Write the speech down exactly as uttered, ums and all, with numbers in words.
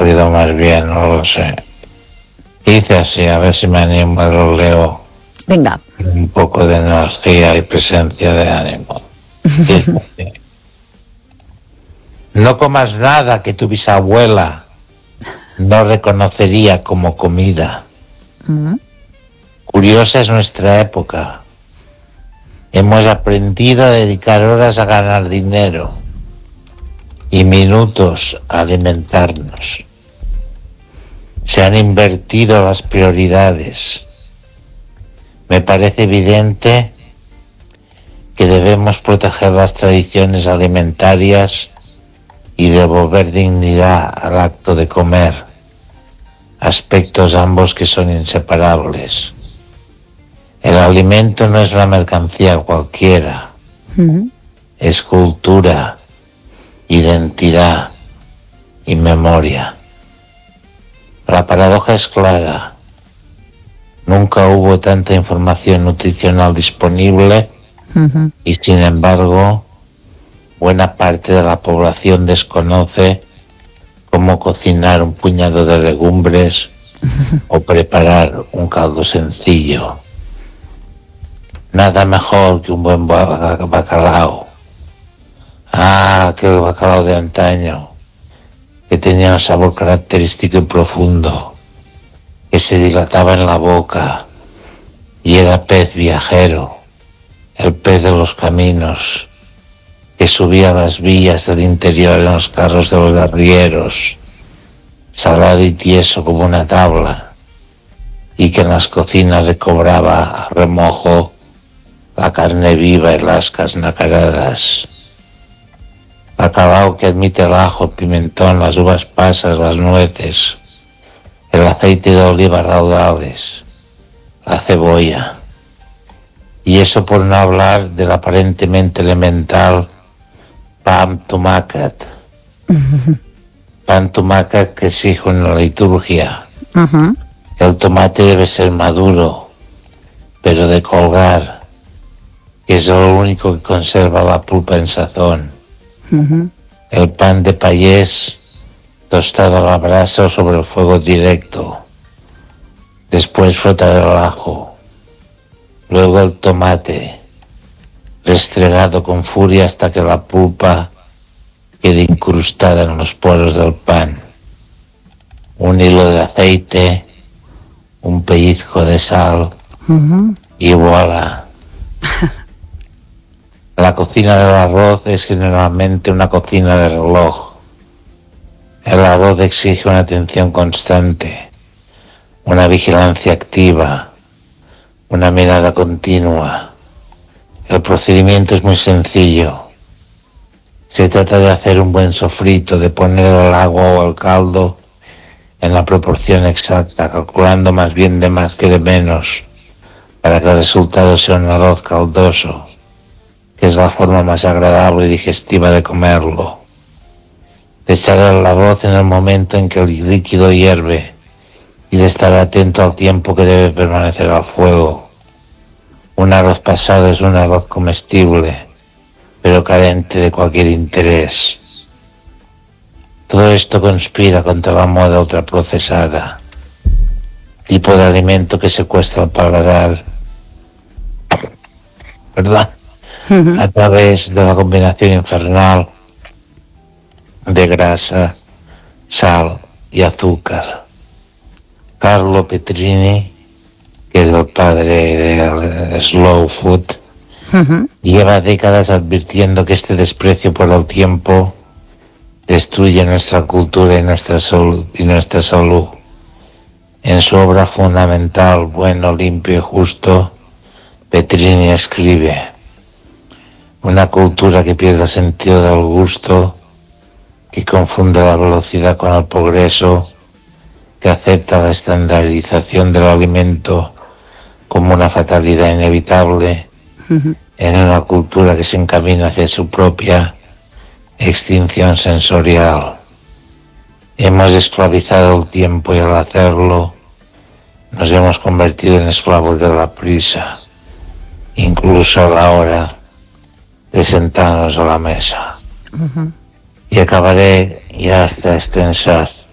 ocurrido más bien, no lo sé. Hice así, a ver si me animo y lo leo. Venga. Un poco de energía y presencia de ánimo. Fíjate. No comas nada que tu bisabuela no reconocería como comida. Uh-huh. Curiosa es nuestra época. Hemos aprendido a dedicar horas a ganar dinero y minutos a alimentarnos. Se han invertido las prioridades. Me parece evidente que debemos proteger las tradiciones alimentarias y devolver dignidad al acto de comer, aspectos ambos que son inseparables. El alimento no es una mercancía cualquiera, uh-huh. Es cultura, identidad y memoria. La paradoja es clara. Nunca hubo tanta información nutricional disponible, uh-huh. Y sin embargo, buena parte de la población desconoce cómo cocinar un puñado de legumbres uh-huh. o preparar un caldo sencillo. Nada mejor que un buen bacalao. Ah, aquel bacalao de antaño, que tenía un sabor característico y profundo, que se dilataba en la boca, y era pez viajero, el pez de los caminos, que subía las vías del interior en los carros de los arrieros, salado y tieso como una tabla, y que en las cocinas recobraba a remojo la carne viva y las nacaradas. Bacalao que admite el ajo, el pimentón, las uvas pasas, las nueces, el aceite de oliva raudales, la cebolla. Y eso por no hablar del aparentemente elemental pan tomàquet. Uh-huh. Pan tomàquet que exijo en la liturgia. Uh-huh. El tomate debe ser maduro, pero de colgar, que es lo único que conserva la pulpa en sazón. Uh-huh. El pan de payés tostado a la brasa o sobre el fuego directo. Después frotar el ajo. Luego el tomate, restregado con furia hasta que la pulpa quede incrustada en los poros del pan. Un hilo de aceite, un pellizco de sal, uh-huh. y voilà. La cocina del arroz es generalmente una cocina de reloj. El arroz exige una atención constante, una vigilancia activa, una mirada continua. El procedimiento es muy sencillo. Se trata de hacer un buen sofrito, de poner el agua o el caldo en la proporción exacta, calculando más bien de más que de menos, para que el resultado sea un arroz caldoso, que es la forma más agradable y digestiva de comerlo. De echar el arroz en el momento en que el líquido hierve y de estar atento al tiempo que debe permanecer al fuego. Un arroz pasado es un arroz comestible, pero carente de cualquier interés. Todo esto conspira contra la moda ultraprocesada, tipo de alimento que secuestra el paladar, ¿verdad? Uh-huh. A través de la combinación infernal de grasa, sal y azúcar. Carlo Petrini, que es el padre del slow food, uh-huh. lleva décadas advirtiendo que este desprecio por el tiempo destruye nuestra cultura y nuestra salud, y nuestra salud. En su obra fundamental, Bueno, limpio y justo, Petrini escribe: una cultura que pierde el sentido del gusto, que confunde la velocidad con el progreso, que acepta la estandarización del alimento como una fatalidad inevitable, uh-huh. en una cultura que se encamina hacia su propia extinción sensorial. Hemos esclavizado el tiempo y al hacerlo nos hemos convertido en esclavos de la prisa, incluso a la hora de sentarnos a la mesa. Uh-huh. Y acabaré ya hasta extensas